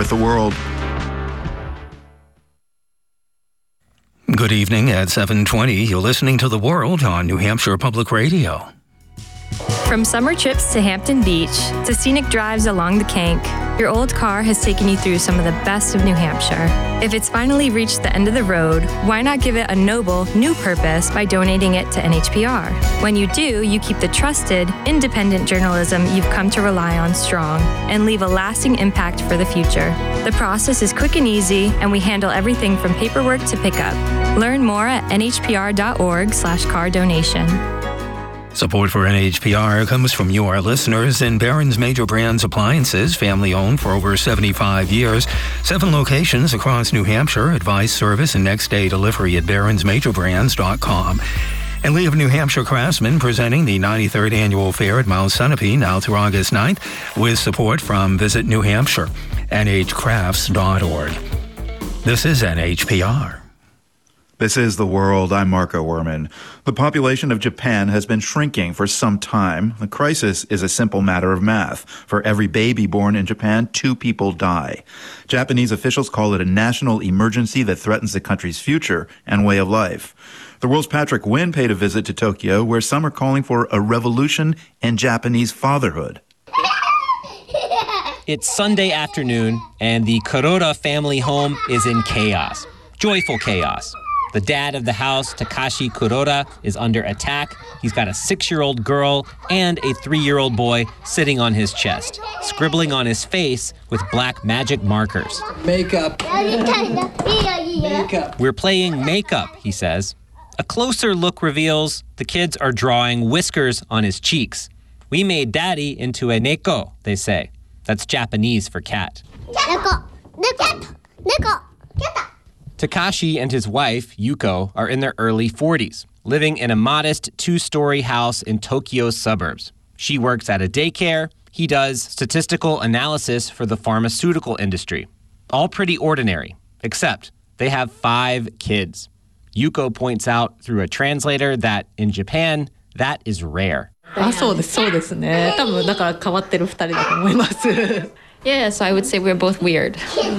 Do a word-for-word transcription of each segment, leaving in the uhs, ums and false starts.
with the world. Good evening at seven twenty. You're listening to The World on New Hampshire Public Radio. From summer trips to Hampton Beach to scenic drives along the Kank, your old car has taken you through some of the best of New Hampshire. If it's finally reached the end of the road, why not give it a noble, new purpose by donating it to N H P R? When you do, you keep the trusted, independent journalism you've come to rely on strong and leave a lasting impact for the future. The process is quick and easy, and we handle everything from paperwork to pickup. Learn more at nhpr.org slash car donation. Support for N H P R comes from you, our listeners, in Barron's Major Brands Appliances, family-owned for over seventy-five years. Seven locations across New Hampshire. Advice, service, and next-day delivery at barons major brands dot com. And League of New Hampshire Craftsmen presenting the ninety-third Annual Fair at Mount Sunapee now through August ninth with support from Visit New Hampshire, N H crafts dot org. This is N H P R. This is The World. I'm Marco Werman. The population of Japan has been shrinking for some time. The crisis is a simple matter of math. For every baby born in Japan, two people die. Japanese officials call it a national emergency that threatens the country's future and way of life. The World's Patrick Wynn paid a visit to Tokyo, where some are calling for a revolution in Japanese fatherhood. It's Sunday afternoon, and the Kuroda family home is in chaos. Joyful chaos. The dad of the house, Takashi Kuroda, is under attack. He's got a six-year-old girl and a three-year-old boy sitting on his chest, scribbling on his face with black magic markers. Makeup. Makeup. We're playing makeup, he says. A closer look reveals the kids are drawing whiskers on his cheeks. We made daddy into a neko, they say. That's Japanese for cat. Neko. Neko. Neko. Neko. Takashi and his wife, Yuko, are in their early forties, living in a modest two-story house in Tokyo's suburbs. She works at a daycare. He does statistical analysis for the pharmaceutical industry. All pretty ordinary, except they have five kids. Yuko points out through a translator that in Japan, that is rare. あ、そうです、そうですね。多分だから変わってる二人だと思います。 Yeah, so I would say we're both weird.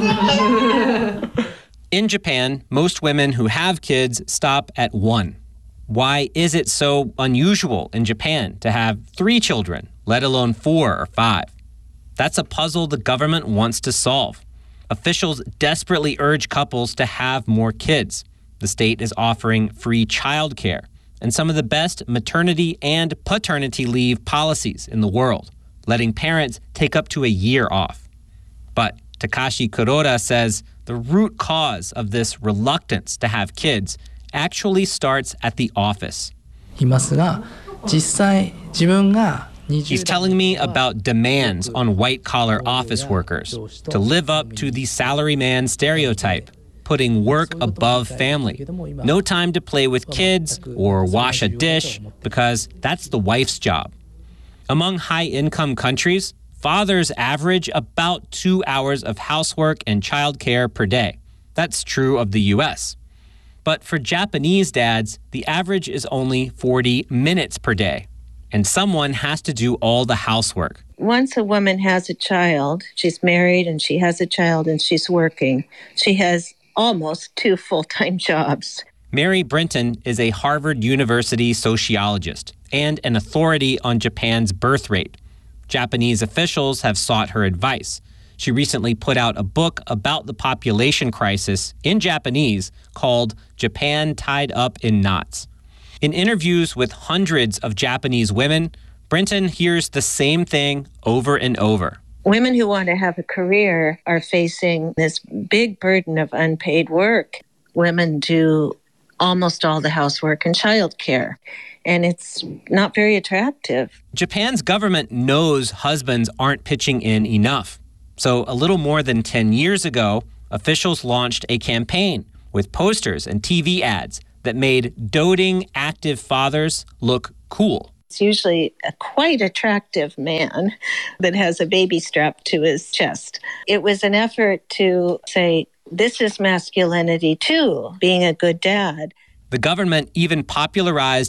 In Japan, most women who have kids stop at one. Why is it so unusual in Japan to have three children, let alone four or five? That's a puzzle the government wants to solve. Officials desperately urge couples to have more kids. The state is offering free childcare and some of the best maternity and paternity leave policies in the world, letting parents take up to a year off. But Takashi Kuroda says the root cause of this reluctance to have kids actually starts at the office. He's telling me about demands on white-collar office workers to live up to the salaryman stereotype, putting work above family. No time to play with kids or wash a dish because that's the wife's job. Among high-income countries, fathers average about two hours of housework and childcare per day. That's true of the U S. But for Japanese dads, the average is only forty minutes per day, and someone has to do all the housework. Once a woman has a child, she's married and she has a child and she's working, she has almost two full-time jobs. Mary Brinton is a Harvard University sociologist and an authority on Japan's birth rate. Japanese officials have sought her advice. She recently put out a book about the population crisis in Japanese called Japan Tied Up in Knots. In interviews with hundreds of Japanese women, Brinton hears the same thing over and over. Women who want to have a career are facing this big burden of unpaid work. Women do almost all the housework and childcare, and it's not very attractive. Japan's government knows husbands aren't pitching in enough. So a little more than ten years ago, officials launched a campaign with posters and T V ads that made doting active fathers look cool. It's usually a quite attractive man that has a baby strapped to his chest. It was an effort to say, this is masculinity too, being a good dad. The government even popularized